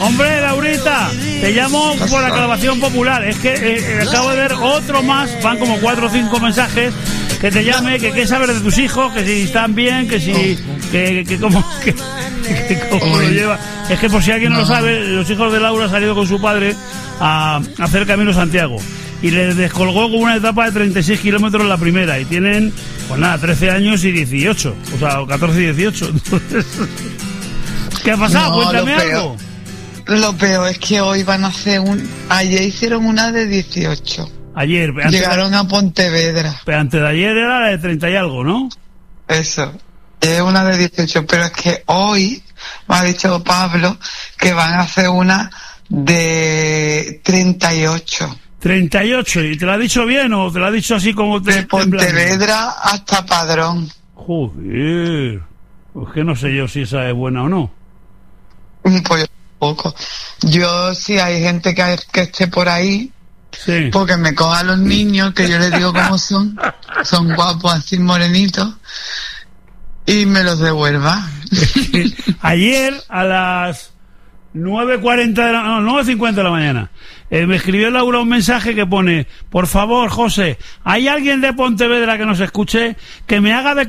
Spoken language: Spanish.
Hombre, Laurita, te llamo por la aclamación popular. Es que acabo de ver otro más, van como 4 o 5 mensajes, que te llame, que qué saber de tus hijos, que si están bien, que si... que cómo lo lleva. Es que por si alguien no lo sabe, los hijos de Laura han salido con su padre a hacer Camino Santiago. Y le descolgó con una etapa de 36 kilómetros la primera. Y tienen, pues nada, 13 años y 18. O sea, 14 y 18. Entonces, ¿qué ha pasado? No, Cuéntame algo. Lo peor es que hoy van a hacer ayer hicieron una de 18. Ayer. Llegaron a Pontevedra. Pero antes de ayer era la de 30 y algo, ¿no? Eso. Es una de 18. Pero es que hoy me ha dicho Pablo que van a hacer una de 38. 38. ¿Y te lo ha dicho bien o te lo ha dicho así como te... De Pontevedra hasta Padrón. Joder. Pues que no sé yo si esa es buena o no. Pues poco. Yo, si hay gente que esté por ahí, sí, porque me coja a los niños, que yo les digo cómo son guapos, así morenitos, y me los devuelva. Ayer a las 9:50 de la mañana me escribió Laura un mensaje que pone: por favor, José, ¿hay alguien de Pontevedra que nos escuche? Que me haga de